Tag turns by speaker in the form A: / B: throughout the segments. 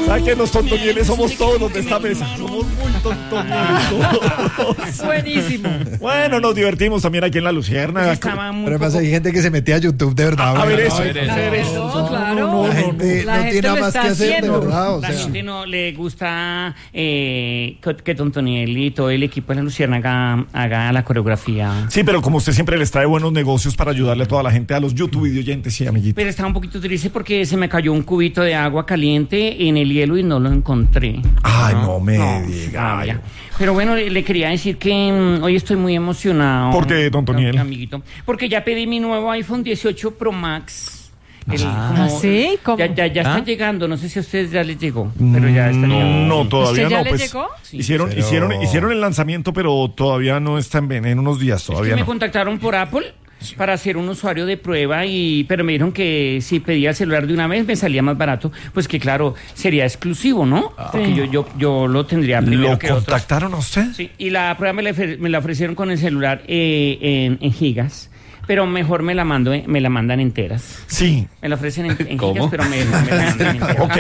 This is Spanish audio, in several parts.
A: ¿Sabes que los tontonieles somos todos los de esta mesa? Somos muy tontonieles.
B: Buenísimo.
A: Bueno, nos divertimos también aquí en La Luciérnaga.
C: Pero además hay gente que se mete a YouTube de verdad.
A: A ver
C: bueno,
A: eso.
B: Claro.
C: La gente
B: La
C: no
B: gente
C: tiene nada
B: lo
C: más
B: está
C: que hacer, de
B: haciendo.
C: verdad. O
D: La
C: sea,
D: gente no le gusta que Tontoniel y todo el equipo de La Luciérnaga haga la coreografía.
A: Sí, pero como usted siempre les trae buenos negocios para ayudarle a toda la gente, a los YouTube videoyentes, sí, amiguito.
D: Pero estaba un poquito triste porque se me cayó un cubito de agua caliente en el hielo y no lo encontré.
A: Ay, no me diga.
D: Rabia. Pero bueno, le quería decir que hoy estoy muy emocionado.
A: ¿Por qué, don Toniel?
D: Amiguito. Porque ya pedí mi nuevo iPhone 18 Pro Max.
B: ¿Sí? ¿Cómo?
D: Ya está llegando, no sé si a ustedes ya les llegó, pero ya está llegando.
A: No, todavía
B: ¿Usted ya
A: no.
B: le
A: Pues
B: llegó?
D: Sí.
A: hicieron el lanzamiento, pero todavía no está en unos días,
D: Es que
A: todavía
D: me
A: no.
D: contactaron por Apple para ser un usuario de prueba, pero me dijeron que si pedía el celular de una vez me salía más barato, pues que claro, sería exclusivo, ¿no? Porque yo lo tendría primero
A: ¿Lo
D: que otros.
A: contactaron a usted?
D: Sí, y la prueba me la ofrecieron con el celular en gigas, pero mejor me la mandan enteras.
A: Sí.
D: Me la ofrecen en gigas, pero me la mandan enteras.
A: Ok,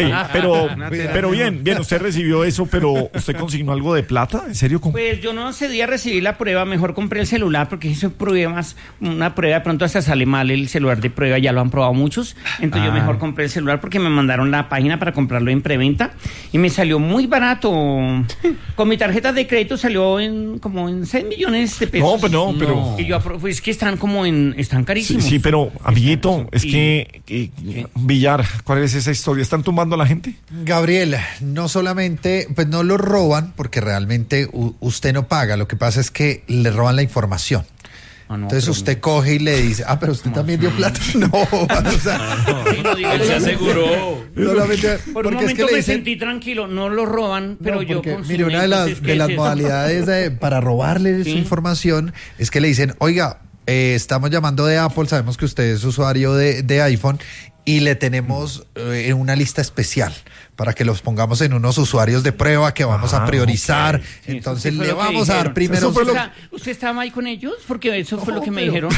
A: pero bien, usted recibió eso, pero ¿usted consignó algo de plata? ¿En serio?
D: Pues yo no cedí a recibir la prueba, mejor compré el celular porque hice pruebas, una prueba de pronto hasta sale mal el celular de prueba, ya lo han probado muchos, entonces yo mejor compré el celular porque me mandaron la página para comprarlo en preventa y me salió muy barato. Con mi tarjeta de crédito salió como en 6 millones de pesos.
A: pero...
D: Y yo pues que están están carísimos.
A: Sí, pero, amiguito, es que Villar, ¿cuál es esa historia? ¿Están tumbando a la gente?
C: Gabriel, no solamente, pues no lo roban porque realmente usted no paga, lo que pasa es que le roban la información. Entonces usted coge y le dice, pero usted también dio plata. No, o sea,
E: Él se aseguró.
C: solamente
D: Por un
C: porque es que
D: momento
C: le
D: me
C: dicen,
D: sentí tranquilo, no lo roban, pero
C: no,
D: yo
C: porque,
D: consumí,
C: mire, una de
D: entonces, ¿qué
C: las
D: es eso?
C: modalidades para robarle su información es que le dicen, oiga, estamos llamando de Apple, sabemos que usted es usuario de iPhone y le tenemos una lista especial para que los pongamos en unos usuarios de prueba que vamos a priorizar.
A: Okay.
D: Sí,
C: entonces
D: eso fue
C: le
D: lo que
C: vamos a dar
D: dijeron.
C: primero.
D: ¿Usted estaba ahí con ellos? Porque eso fue lo que me dijeron.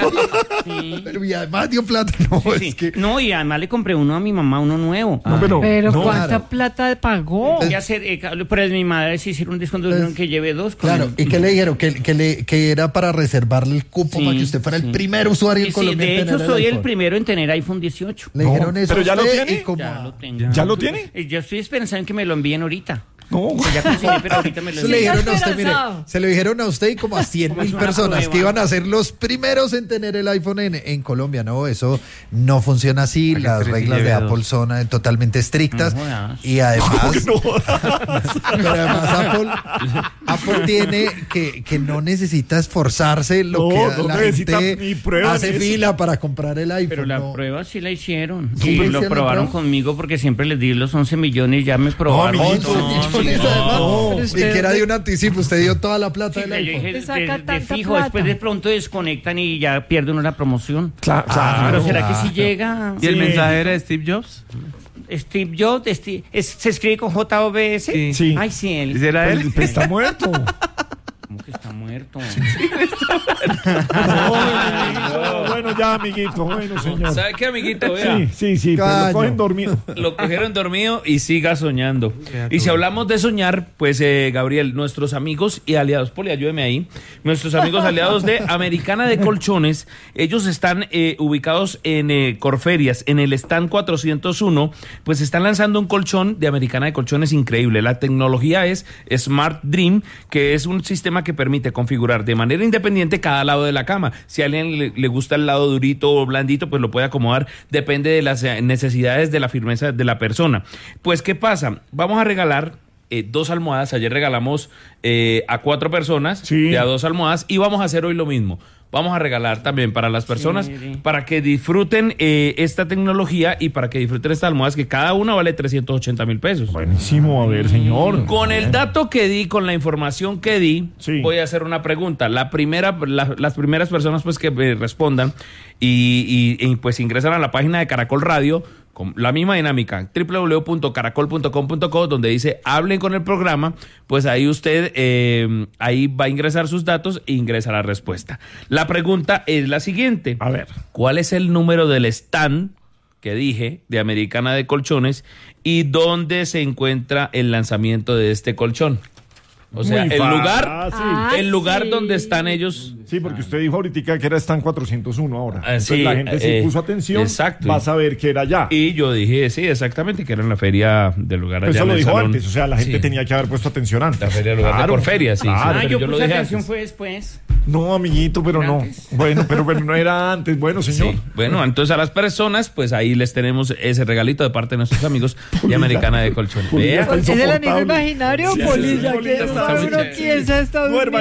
D: Sí.
C: Pero y además dio plata. No,
D: Sí.
C: es que...
D: No, y además le compré uno a mi mamá, uno nuevo.
B: Pero
A: no,
B: ¿cuánta
C: claro.
B: plata pagó?
D: Voy a hacer, pero mi madre sí hicieron un descuento, dijeron que lleve dos. Con
C: Claro, ¿y qué le dijeron? Que era para reservarle el cupo
D: Sí,
C: para que usted fuera
D: sí.
C: el primer usuario en
D: Sí,
C: Colombia.
D: de
C: en
D: hecho,
C: tener
D: soy el
C: iPhone.
D: primero en tener iPhone 18.
C: Le dijeron eso.
A: ¿Pero
C: a
A: ya lo
C: usted
A: tiene?
C: y como-
D: Ya lo tengo.
A: ¿Ya lo tiene?
D: Yo estoy esperando en que me lo envíen ahorita.
A: No.
D: Ya conseguí, pero ahorita me lo
C: Eso le
D: envían.
C: dijeron a usted, mire,
B: esperanzado.
C: se lo dijeron a usted y como a 100.000
D: Como es una
C: personas
D: prueba.
C: que iban a ser los primeros en tener el iPhone en Colombia. No, eso no funciona así.
E: Para que
C: Las
E: tres y
C: reglas de
E: lleve
C: Apple
E: dos.
C: son totalmente estrictas.
D: No jodas.
C: Y además, pero además Apple tiene que no necesita esforzarse lo
A: No,
C: que
A: no
C: la
A: necesita
C: gente
A: ni prueba
C: hace
A: ni eso.
C: fila para comprar el iPhone.
D: Pero la
C: no.
D: prueba sí la hicieron.
C: ¿Sí
D: Y
C: le
D: lo
C: hicieron la
D: probaron
C: prueba?
D: conmigo porque siempre les di los 11 millones, ya me probaron.
A: amiguito,
C: 11 millones además.
B: Pero
C: Y
B: usted-
C: que era de un anticipo. Usted dio toda la plata
D: Sí,
C: del
D: yo
C: iPhone.
D: dije,
B: Le saca
D: de
B: tanta
D: fijo,
B: plata.
D: después de pronto desconectan y ya pierde uno la promoción.
A: Claro.
D: Pero ¿será que si llega?
E: ¿Y el
A: Sí.
E: mensaje era de Steve Jobs?
D: Steve Jobs, se escribe con J-O-B-S.
E: Sí.
A: Sí.
D: Ay, sí, él.
E: ¿Era él?
A: Pues está muerto.
D: ¿Cómo que está muerto?
A: Bueno, ya, amiguito. Bueno, señor.
E: ¿Sabe qué, amiguito? Vea.
A: Sí, pero
C: Caño.
A: lo cogen dormido.
E: Lo cogieron dormido y siga soñando. Y si hablamos de soñar, pues Gabriel, nuestros amigos y aliados, Poli, ayúdeme ahí, nuestros amigos aliados de Americana de Colchones, ellos están ubicados en Corferias, en el stand 401, pues están lanzando un colchón de Americana de Colchones increíble. La tecnología es Smart Dream, que es un sistema que permite configurar de manera independiente cada lado de la cama. Si a alguien le gusta el lado durito o blandito, pues lo puede acomodar, depende de las necesidades de la firmeza de la persona. Pues, ¿qué pasa? Vamos a regalar 2 almohadas. Ayer regalamos a 4 personas
A: Sí.
E: de a 2 almohadas y vamos a hacer hoy lo mismo. Vamos a regalar también para las personas
D: Sí.
E: para que disfruten esta tecnología y para que disfruten estas almohadas que cada una vale 380,000 pesos.
A: Buenísimo, a ver, señor.
E: Con el dato que di, con la información que di,
A: Sí.
E: voy a hacer una pregunta. Las primeras personas pues que respondan y pues ingresan a la página de Caracol Radio con la misma dinámica, www.caracol.com.co, donde dice hablen con el programa, pues ahí usted ahí va a ingresar sus datos e ingresa la respuesta. La pregunta es la siguiente.
A: A ver.
E: ¿Cuál es el número del stand que dije de Americana de Colchones y dónde se encuentra el lanzamiento de este colchón. O sea,
A: Muy
E: el
A: fácil.
E: lugar
B: sí.
E: donde están ellos.
A: Sí, porque usted dijo ahorita que era Stan 401 ahora. Entonces
E: sí,
A: la gente si puso atención,
E: exacto.
A: va a saber que era allá.
E: Y yo dije, sí, exactamente, que era en la feria del lugar allá.
A: Eso
E: en
A: lo
E: el
A: dijo
E: salón.
A: antes, o sea, la gente
E: Sí.
A: tenía que haber puesto atención antes.
E: La feria del lugar de Porferia, sí.
A: claro.
E: Pero
D: yo
E: yo lo
D: puse
E: dije
D: atención
E: antes.
D: fue después.
A: No, amiguito, pero
D: ¿Era
A: no.
D: antes?
A: Bueno, pero no era antes. Bueno, señor.
E: Sí. Bueno, entonces a las personas, pues ahí les tenemos ese regalito de parte de nuestros amigos de Americana de Colchones.
A: Polilla
E: Vea.
A: está
B: ¿Es el amigo
A: insoportable.
B: imaginario,
A: Sí,
B: Polilla?
A: Polilla
B: ¿Qué
A: está
B: uno
E: muy chévere.
B: piensa está
A: Duerma